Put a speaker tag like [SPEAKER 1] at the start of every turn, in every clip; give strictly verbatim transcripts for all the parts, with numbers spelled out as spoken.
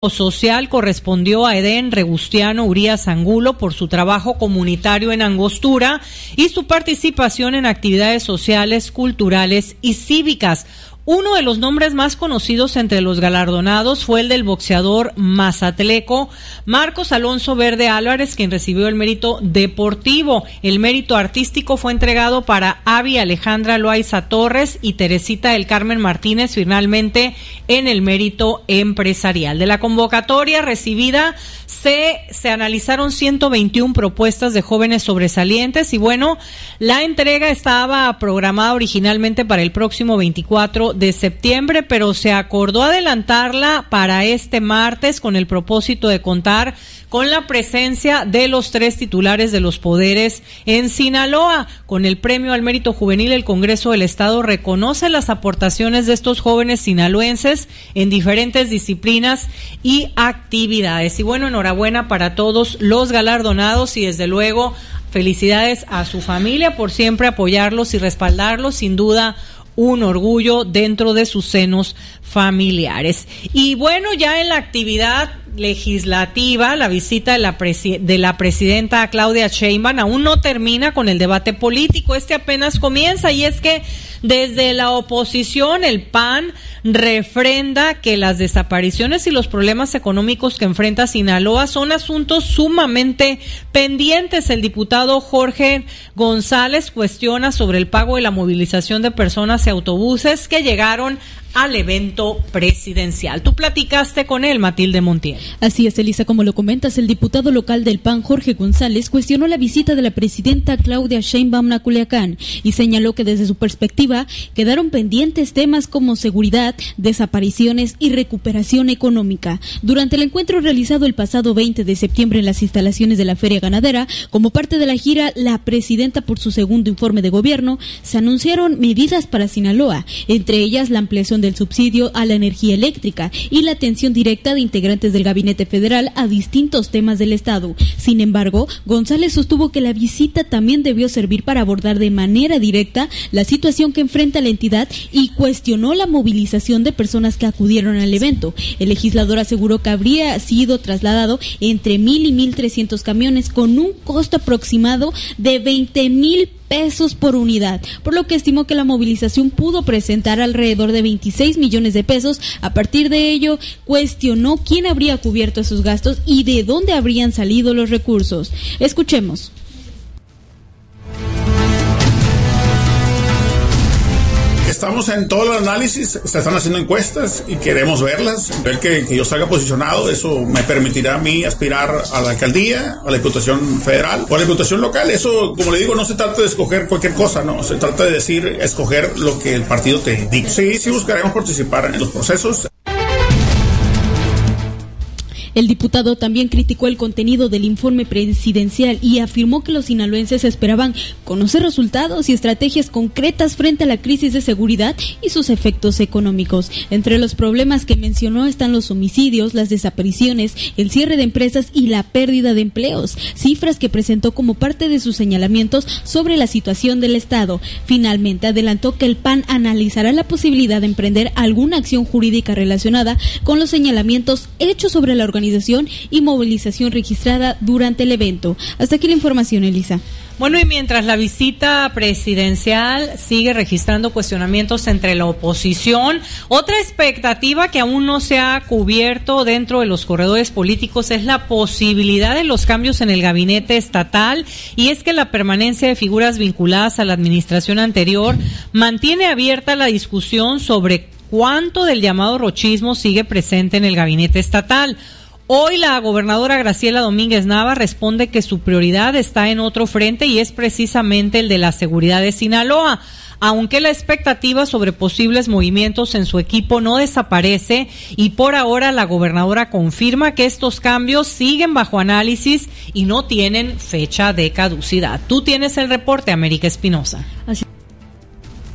[SPEAKER 1] social correspondió a Edén Regustiano Urías Angulo por su trabajo comunitario en Angostura y su participación en actividades sociales, culturales y cívicas. Uno de los nombres más conocidos entre los galardonados fue el del boxeador mazatleco Marcos Alonso Verde Álvarez, quien recibió el mérito deportivo. El mérito artístico fue entregado para Avi Alejandra Loaiza Torres y Teresita del Carmen Martínez, finalmente en el mérito empresarial. De la convocatoria recibida se, se analizaron ciento veintiuna propuestas de jóvenes sobresalientes y bueno, la entrega estaba programada originalmente para el próximo veinticuatro de septiembre, pero se acordó adelantarla para este martes con el propósito de contar con la presencia de los tres titulares de los poderes en Sinaloa. Con el premio al mérito juvenil, el Congreso del Estado reconoce las aportaciones de estos jóvenes sinaloenses en diferentes disciplinas y actividades. Y bueno, enhorabuena para todos los galardonados y desde luego felicidades a su familia por siempre apoyarlos y respaldarlos, sin duda un orgullo dentro de sus senos familiares. Y bueno, ya en la actividad legislativa, la visita de la, presi- de la presidenta Claudia Sheinbaum aún no termina con el debate político, este apenas comienza, y es que desde la oposición el P A N refrenda que las desapariciones y los problemas económicos que enfrenta Sinaloa son asuntos sumamente pendientes. El diputado Jorge González cuestiona sobre el pago de la movilización de personas y autobuses que llegaron al evento presidencial. Tú platicaste con él, Matilde Montiel.
[SPEAKER 2] Así es, Elisa, como lo comentas, el diputado local del P A N, Jorge González, cuestionó la visita de la presidenta Claudia Sheinbaum a Culiacán y señaló que desde su perspectiva quedaron pendientes temas como seguridad, desapariciones y recuperación económica. Durante el encuentro realizado el pasado veinte de septiembre en las instalaciones de la Feria Ganadera, como parte de la gira La Presidenta por su segundo informe de gobierno, se anunciaron medidas para Sinaloa, entre ellas la ampliación del subsidio a la energía eléctrica y la atención directa de integrantes del Gabinete Federal a distintos temas del Estado. Sin embargo, González sostuvo que la visita también debió servir para abordar de manera directa la situación que enfrenta la entidad y cuestionó la movilización de personas que acudieron al evento. El legislador aseguró que habría sido trasladado entre mil y mil trescientos camiones con un costo aproximado de veinte mil pesos por unidad, por lo que estimó que la movilización pudo presentar alrededor de veintiséis millones de pesos. A partir de ello, cuestionó quién habría cubierto esos gastos y de dónde habrían salido los recursos. Escuchemos.
[SPEAKER 3] Estamos en todo el análisis, se están haciendo encuestas y queremos verlas, ver que, que yo salga posicionado. Eso me permitirá a mí aspirar a la alcaldía, a la Diputación Federal o a la Diputación Local. Eso, como le digo, no se trata de escoger cualquier cosa, no, se trata de decir, escoger lo que el partido te diga. Sí, sí buscaremos participar en los procesos.
[SPEAKER 2] El diputado también criticó el contenido del informe presidencial y afirmó que los sinaloenses esperaban conocer resultados y estrategias concretas frente a la crisis de seguridad y sus efectos económicos. Entre los problemas que mencionó están los homicidios, las desapariciones, el cierre de empresas y la pérdida de empleos, cifras que presentó como parte de sus señalamientos sobre la situación del Estado. Finalmente, adelantó que el P A N analizará la posibilidad de emprender alguna acción jurídica relacionada con los señalamientos hechos sobre la organización y movilización registrada durante el evento. Hasta aquí la información, Elisa.
[SPEAKER 1] Bueno, y mientras la visita presidencial sigue registrando cuestionamientos entre la oposición, otra expectativa que aún no se ha cubierto dentro de los corredores políticos es la posibilidad de los cambios en el gabinete estatal, y es que la permanencia de figuras vinculadas a la administración anterior mantiene abierta la discusión sobre cuánto del llamado rochismo sigue presente en el gabinete estatal. Hoy la gobernadora Graciela Domínguez Nava responde que su prioridad está en otro frente y es precisamente el de la seguridad de Sinaloa. Aunque la expectativa sobre posibles movimientos en su equipo no desaparece y por ahora la gobernadora confirma que estos cambios siguen bajo análisis y no tienen fecha de caducidad. Tú tienes el reporte, América Espinosa.
[SPEAKER 2] Así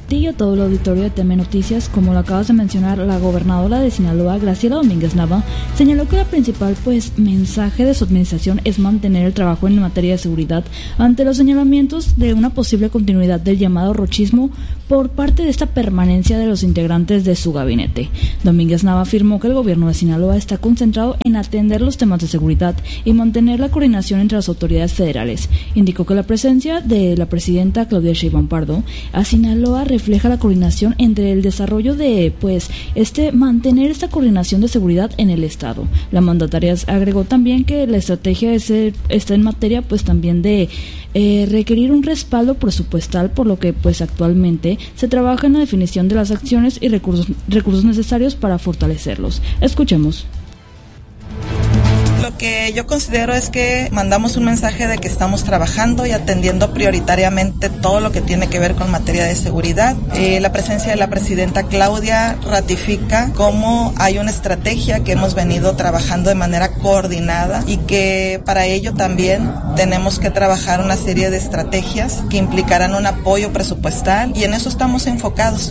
[SPEAKER 4] ti y a todo el auditorio de T M Noticias. Como lo acabas de mencionar, la gobernadora de Sinaloa, Graciela Domínguez Nava, señaló que la principal pues mensaje de su administración es mantener el trabajo en materia de seguridad ante los señalamientos de una posible continuidad del llamado rochismo por parte de esta permanencia de los integrantes de su gabinete. Domínguez Nava afirmó que el gobierno de Sinaloa está concentrado en atender los temas de seguridad y mantener la coordinación entre las autoridades federales. Indicó que la presencia de la presidenta Claudia Sheinbaum Pardo a Sinaloa refleja la coordinación entre el desarrollo de, pues, este mantener esta coordinación de seguridad en el estado. La mandataria agregó también que la estrategia es, está en materia, pues, también de eh, requerir un respaldo presupuestal, por lo que, pues, actualmente se trabaja en la definición de las acciones y recursos recursos necesarios para fortalecerlos. Escuchemos.
[SPEAKER 5] Lo que yo considero es que mandamos un mensaje de que estamos trabajando y atendiendo prioritariamente todo lo que tiene que ver con materia de seguridad. Eh, la presencia de la presidenta Claudia ratifica cómo hay una estrategia que hemos venido trabajando de manera coordinada y que para ello también tenemos que trabajar una serie de estrategias que implicarán un apoyo presupuestal y en eso estamos enfocados.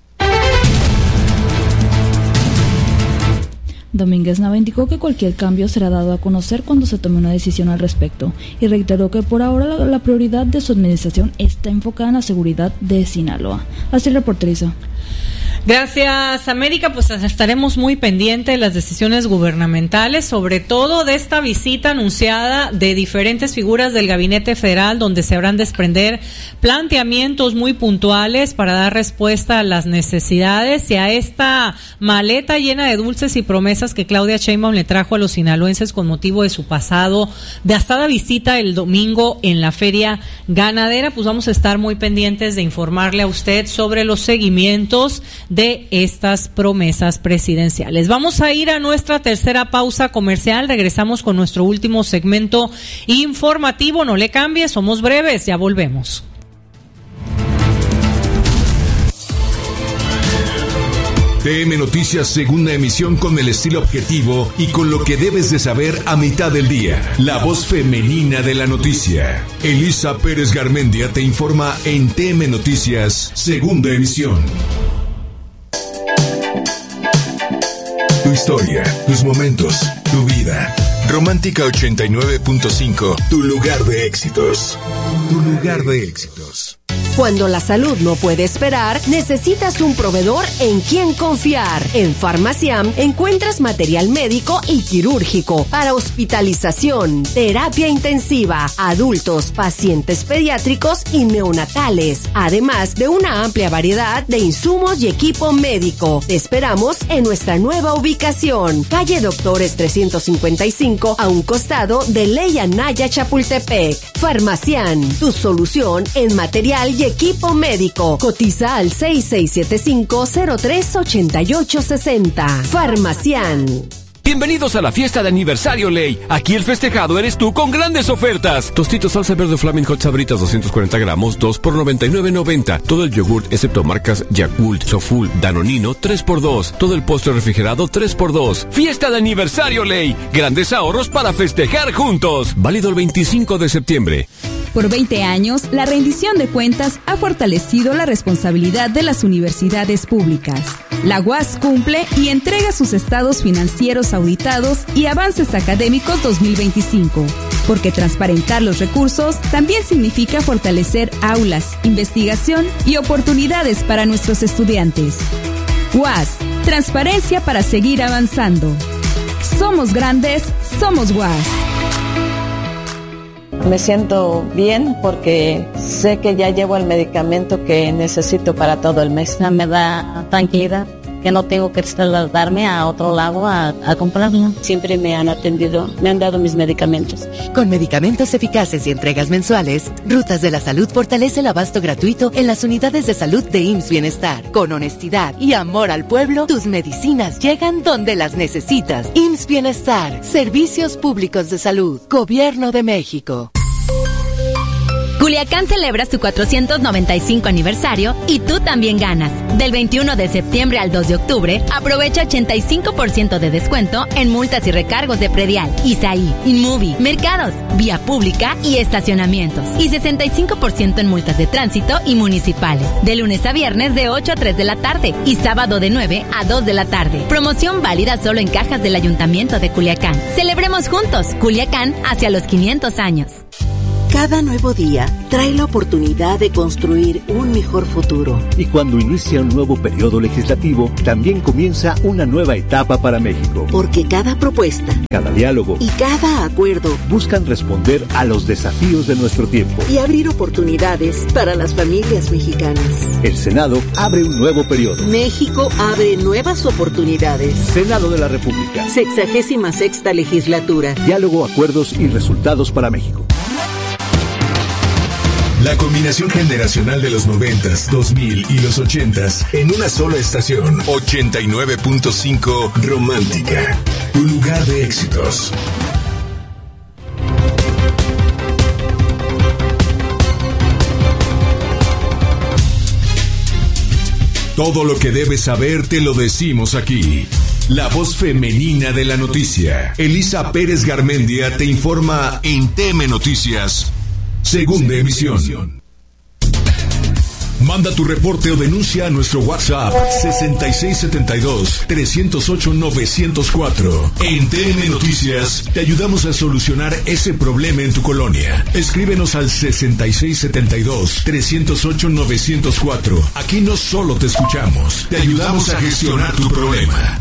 [SPEAKER 4] Domínguez Nava indicó que cualquier cambio será dado a conocer cuando se tome una decisión al respecto y reiteró que por ahora la, la prioridad de su administración está enfocada en la seguridad de Sinaloa. Así reporteriza.
[SPEAKER 1] Gracias, América. Pues estaremos muy pendientes de las decisiones gubernamentales, sobre todo de esta visita anunciada de diferentes figuras del Gabinete Federal, donde se habrán de desprender planteamientos muy puntuales para dar respuesta a las necesidades y a esta maleta llena de dulces y promesas que Claudia Sheinbaum le trajo a los sinaloenses con motivo de su pasado de asada visita el domingo en la Feria Ganadera. Pues vamos a estar muy pendientes de informarle a usted sobre los seguimientos de estas promesas presidenciales. Vamos a ir a nuestra tercera pausa comercial. Regresamos con nuestro último segmento informativo. No le cambie, somos breves, ya volvemos.
[SPEAKER 6] T M Noticias, segunda emisión, con el estilo objetivo y con lo que debes de saber a mitad del día. La voz femenina de la noticia. Elisa Pérez Garmendia te informa en T M Noticias, segunda emisión. Tu historia, tus momentos, tu vida. Romántica ochenta y nueve punto cinco, tu lugar de éxitos. Tu lugar de éxitos.
[SPEAKER 7] Cuando la salud no puede esperar, necesitas un proveedor en quien confiar. En Farmaciam encuentras material médico y quirúrgico para hospitalización, terapia intensiva, adultos, pacientes pediátricos y neonatales, además de una amplia variedad de insumos y equipo médico. Te esperamos en nuestra nueva ubicación, calle Doctores trescientos cincuenta y cinco, a un costado de Ley Anaya Chapultepec. Farmaciam, tu solución en material y equipo médico. Cotiza al seis seis siete cinco, cero tres ocho ocho seis cero. Farmaciam.
[SPEAKER 8] Bienvenidos a la fiesta de aniversario Ley. Aquí el festejado eres tú con grandes ofertas. Tostitos salsa verde Flaming Hot Sabritas doscientos cuarenta gramos, dos por noventa y nueve noventa. Todo el yogurt excepto marcas Yakult, Soful, Danonino, tres por dos. Todo el postre refrigerado, tres por dos. Fiesta de aniversario Ley. Grandes ahorros para festejar juntos. Válido el veinticinco de septiembre.
[SPEAKER 9] Por veinte años, la rendición de cuentas ha fortalecido la responsabilidad de las universidades públicas. La U A S cumple y entrega sus estados financieros auditados y avances académicos dos mil veinticinco, porque transparentar los recursos también significa fortalecer aulas, investigación y oportunidades para nuestros estudiantes. U A S, transparencia para seguir avanzando. Somos grandes, somos U A S.
[SPEAKER 10] Me siento bien porque sé que ya llevo el medicamento que necesito para todo el mes.
[SPEAKER 11] Me da tranquilidad que no tengo que trasladarme a otro lado a, a comprarlo.
[SPEAKER 12] Siempre me han atendido, me han dado mis medicamentos.
[SPEAKER 13] Con medicamentos eficaces y entregas mensuales, Rutas de la Salud fortalece el abasto gratuito en las unidades de salud de I M S S Bienestar. Con honestidad y amor al pueblo, tus medicinas llegan donde las necesitas. I M S S Bienestar, Servicios Públicos de Salud, Gobierno de México.
[SPEAKER 14] Culiacán celebra su cuatrocientos noventa y cinco aniversario y tú también ganas. Del veintiuno de septiembre al dos de octubre, aprovecha ochenta y cinco por ciento de descuento en multas y recargos de predial, Isaí, Inmovi, mercados, vía pública y estacionamientos. Y sesenta y cinco por ciento en multas de tránsito y municipales. De lunes a viernes de ocho a tres de la tarde y sábado de nueve a dos de la tarde. Promoción válida solo en cajas del Ayuntamiento de Culiacán. Celebremos juntos Culiacán hacia los quinientos años.
[SPEAKER 15] Cada nuevo día trae la oportunidad de construir un mejor futuro.
[SPEAKER 16] Y cuando inicia un nuevo periodo legislativo, también comienza una nueva etapa para México.
[SPEAKER 15] Porque cada propuesta,
[SPEAKER 16] cada diálogo
[SPEAKER 15] y cada acuerdo
[SPEAKER 16] buscan responder a los desafíos de nuestro tiempo
[SPEAKER 15] y abrir oportunidades para las familias mexicanas.
[SPEAKER 16] El Senado abre un nuevo periodo.
[SPEAKER 15] México abre nuevas oportunidades.
[SPEAKER 16] Senado de la República.
[SPEAKER 15] Sexagésima sexta legislatura.
[SPEAKER 16] Diálogo, acuerdos y resultados para México.
[SPEAKER 6] La combinación generacional de los noventas, dos mil y los ochentas en una sola estación. ochenta y nueve punto cinco Romántica, tu lugar de éxitos. Todo lo que debes saber te lo decimos aquí. La voz femenina de la noticia. Elisa Pérez Garmendia te informa en T M Noticias. Segunda emisión. Manda tu reporte o denuncia a nuestro WhatsApp sesenta y seis setenta y dos, trescientos ocho, novecientos cuatro. En T M Noticias te ayudamos a solucionar ese problema en tu colonia. Escríbenos al sesenta y seis setenta y dos, trescientos ocho, novecientos cuatro. Aquí no solo te escuchamos, te ayudamos a gestionar tu problema.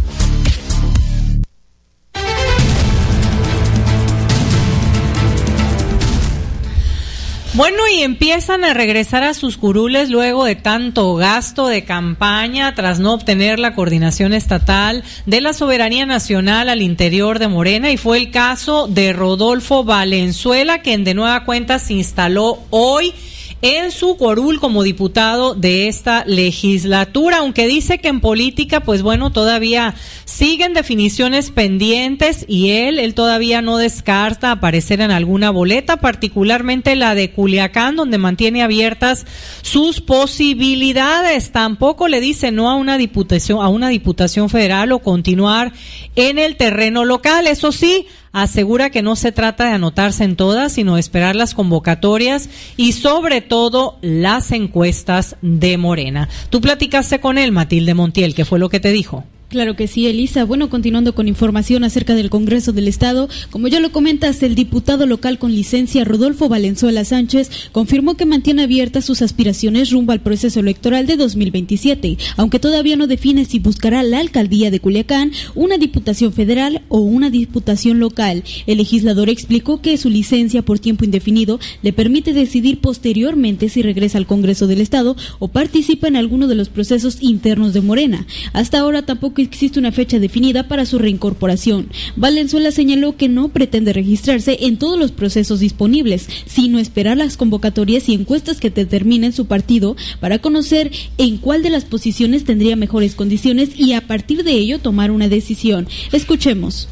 [SPEAKER 1] Bueno, y empiezan a regresar a sus curules luego de tanto gasto de campaña tras no obtener la coordinación estatal de la soberanía nacional al interior de Morena, y fue el caso de Rodolfo Valenzuela, quien de nueva cuenta se instaló hoy en su curul como diputado de esta legislatura, aunque dice que en política, pues bueno, todavía siguen definiciones pendientes y él, él todavía no descarta aparecer en alguna boleta, particularmente la de Culiacán, donde mantiene abiertas sus posibilidades. Tampoco le dice no a una diputación, a una diputación federal o continuar en el terreno local. Eso sí, asegura que no se trata de anotarse en todas, sino de esperar las convocatorias y sobre todo las encuestas de Morena. Tú platicaste con él, Matilde Montiel, ¿qué fue lo que te dijo?
[SPEAKER 2] Claro que sí, Elisa. Bueno, continuando con información acerca del Congreso del Estado, como ya lo comentas, el diputado local con licencia Rodolfo Valenzuela Sánchez confirmó que mantiene abiertas sus aspiraciones rumbo al proceso electoral de dos mil veintisiete, aunque todavía no define si buscará la alcaldía de Culiacán, una diputación federal o una diputación local. El legislador explicó que su licencia por tiempo indefinido le permite decidir posteriormente si regresa al Congreso del Estado o participa en alguno de los procesos internos de Morena. Hasta ahora tampoco existe una fecha definida para su reincorporación. Valenzuela señaló que no pretende registrarse en todos los procesos disponibles, sino esperar las convocatorias y encuestas que determinen su partido para conocer en cuál de las posiciones tendría mejores condiciones y a partir de ello tomar una decisión. Escuchemos.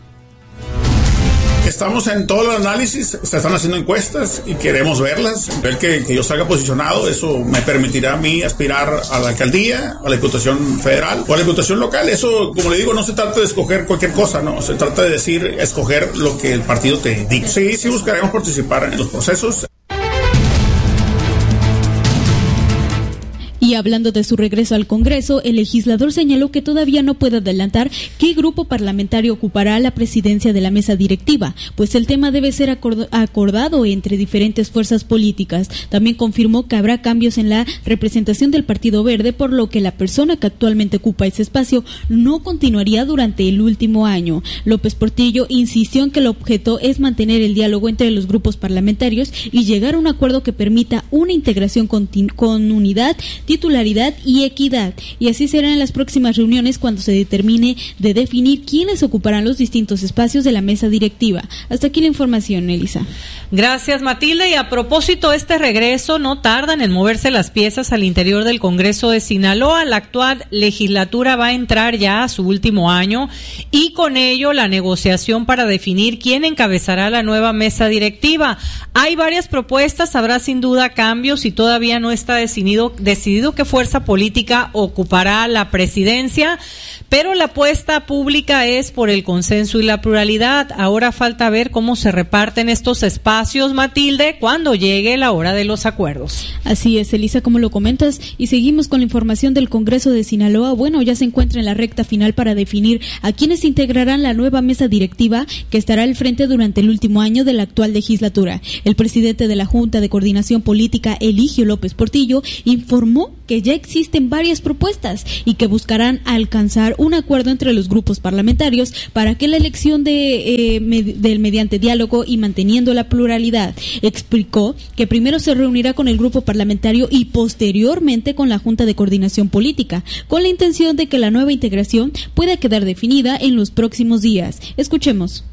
[SPEAKER 3] Estamos en todos los análisis, se están haciendo encuestas y queremos verlas, ver que, que yo salga posicionado. Eso me permitirá a mí aspirar a la alcaldía, a la diputación federal o a la diputación local. Eso, como le digo, no se trata de escoger cualquier cosa, no, se trata de decir, escoger lo que el partido te diga. Sí, sí buscaremos participar en los procesos.
[SPEAKER 2] Y hablando de su regreso al Congreso, el legislador señaló que todavía no puede adelantar qué grupo parlamentario ocupará la presidencia de la mesa directiva, pues el tema debe ser acordado entre diferentes fuerzas políticas. También confirmó que habrá cambios en la representación del Partido Verde, por lo que la persona que actualmente ocupa ese espacio no continuaría durante el último año. López Portillo insistió en que el objeto es mantener el diálogo entre los grupos parlamentarios y llegar a un acuerdo que permita una integración con, con unidad, titularidad y equidad. Y así serán en las próximas reuniones cuando se determine de definir quiénes ocuparán los distintos espacios de la mesa directiva. Hasta aquí la información, Elisa.
[SPEAKER 1] Gracias, Matilde. Y a propósito de este regreso, no tardan en moverse las piezas al interior del Congreso de Sinaloa. La actual legislatura va a entrar ya a su último año y con ello la negociación para definir quién encabezará la nueva mesa directiva. Hay varias propuestas, habrá sin duda cambios y todavía no está decidido, decidido qué fuerza política ocupará la presidencia, pero la apuesta pública es por el consenso y la pluralidad. Ahora falta ver cómo se reparten estos espacios, Matilde, cuando llegue la hora de los acuerdos.
[SPEAKER 2] Así es, Elisa, como lo comentas, y seguimos con la información del Congreso de Sinaloa. Bueno, ya se encuentra en la recta final para definir a quienes integrarán la nueva mesa directiva que estará al frente durante el último año de la actual legislatura. El presidente de la Junta de Coordinación Política, Eligio López Portillo, informó que ya existen varias propuestas y que buscarán alcanzar un acuerdo entre los grupos parlamentarios para que la elección de, eh, med- del mediante diálogo y manteniendo la pluralidad. Explicó que primero se reunirá con el grupo parlamentario y posteriormente con la Junta de Coordinación Política, con la intención de que la nueva integración pueda quedar definida en los próximos días. Escuchemos.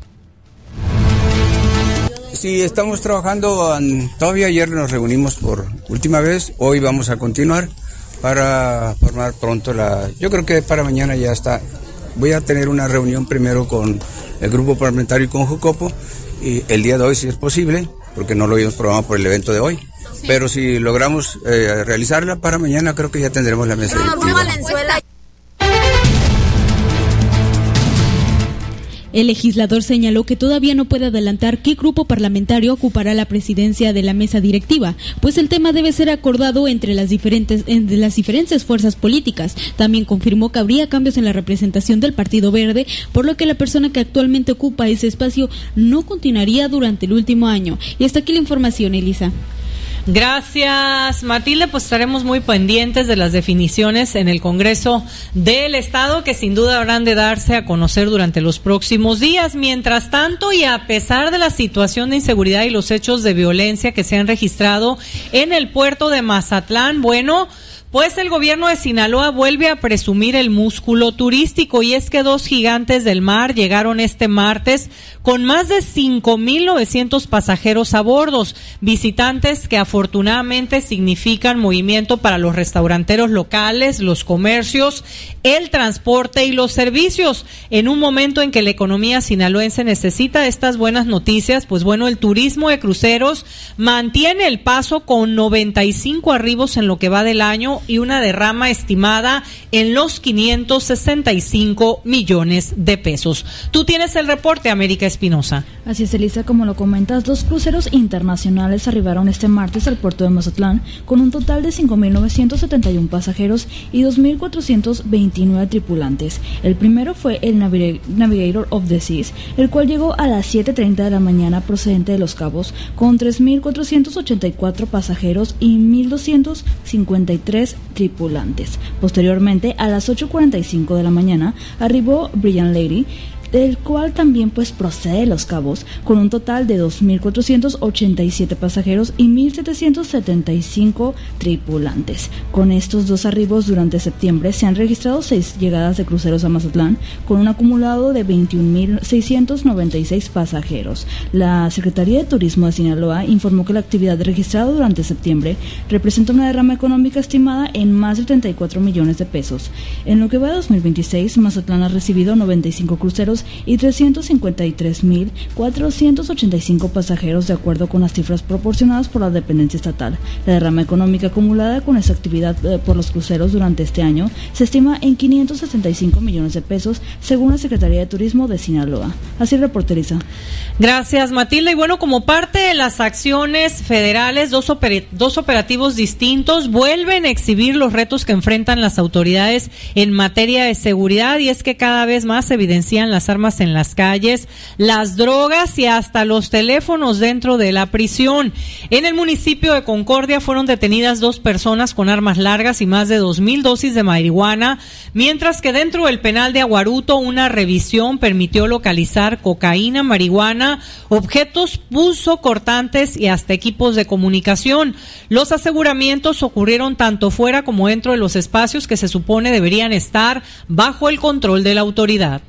[SPEAKER 17] Sí, estamos trabajando, todavía ayer nos reunimos por última vez, hoy vamos a continuar para formar pronto la, yo creo que para mañana ya está, voy a tener una reunión primero con el grupo parlamentario y con Jucopo, y el día de hoy si es posible, porque no lo habíamos programado por el evento de hoy, sí. Pero si logramos eh, realizarla para mañana creo que ya tendremos la mesa directiva.
[SPEAKER 2] El legislador señaló que todavía no puede adelantar qué grupo parlamentario ocupará la presidencia de la mesa directiva, pues el tema debe ser acordado entre las diferentes, entre las diferentes fuerzas políticas. También confirmó que habría cambios en la representación del Partido Verde, por lo que la persona que actualmente ocupa ese espacio no continuaría durante el último año. Y hasta aquí la información, Elisa.
[SPEAKER 1] Gracias, Matilde. Pues estaremos muy pendientes de las definiciones en el Congreso del Estado, que sin duda habrán de darse a conocer durante los próximos días. Mientras tanto, y a pesar de la situación de inseguridad y los hechos de violencia que se han registrado en el puerto de Mazatlán, bueno, pues el gobierno de Sinaloa vuelve a presumir el músculo turístico, y es que dos gigantes del mar llegaron este martes con más de cinco mil novecientos pasajeros a bordo, visitantes que afortunadamente significan movimiento para los restauranteros locales, los comercios, el transporte y los servicios. En un momento en que la economía sinaloense necesita estas buenas noticias, pues bueno, el turismo de cruceros mantiene el paso con noventa y cinco arribos en lo que va del año y una derrama estimada en los quinientos sesenta y cinco millones de pesos. Tú tienes el reporte, América Espinosa.
[SPEAKER 4] Así es, Elisa, como lo comentas, dos cruceros internacionales arribaron este martes al puerto de Mazatlán con un total de cinco mil novecientos setenta y uno pasajeros y dos mil cuatrocientos veintinueve tripulantes. El primero fue el Navig- Navigator of the Seas, el cual llegó a las siete treinta de la mañana procedente de Los Cabos con tres mil cuatrocientos ochenta y cuatro pasajeros y mil doscientos cincuenta y tres tripulantes. Posteriormente, a las ocho cuarenta y cinco de la mañana, arribó Brilliant Lady, del cual también pues procede de Los Cabos, con un total de dos mil cuatrocientos ochenta y siete pasajeros y mil setecientos setenta y cinco tripulantes. Con estos dos arribos durante septiembre se han registrado seis llegadas de cruceros a Mazatlán, con un acumulado de veintiún mil seiscientos noventa y seis pasajeros. La Secretaría de Turismo de Sinaloa informó que la actividad registrada durante septiembre representa una derrama económica estimada en más de treinta y cuatro millones de pesos. En lo que va de dos mil veintiséis, Mazatlán ha recibido noventa y cinco cruceros y trescientos cincuenta y tres mil cuatrocientos ochenta y cinco pasajeros, de acuerdo con las cifras proporcionadas por la dependencia estatal. La derrama económica acumulada con esta actividad eh, por los cruceros durante este año se estima en quinientos sesenta y cinco millones de pesos, según la Secretaría de Turismo de Sinaloa. Así reporteriza.
[SPEAKER 1] Gracias, Matilde. Y bueno, como parte de las acciones federales, dos, oper- dos operativos distintos vuelven a exhibir los retos que enfrentan las autoridades en materia de seguridad, y es que cada vez más se evidencian las armas en las calles, las drogas y hasta los teléfonos dentro de la prisión. En el municipio de Concordia fueron detenidas dos personas con armas largas y más de dos mil dosis de marihuana, mientras que dentro del penal de Aguaruto una revisión permitió localizar cocaína, marihuana oficina, objetos punzocortantes y hasta equipos de comunicación. Los aseguramientos ocurrieron tanto fuera como dentro de los espacios que se supone deberían estar bajo el control de la autoridad.